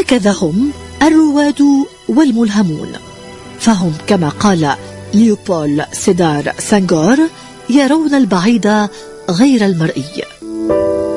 هكذا هم الرواد والملهمون، فهم كما قال ليوبول سيدار سانغور يرون البعيد غير المرئي.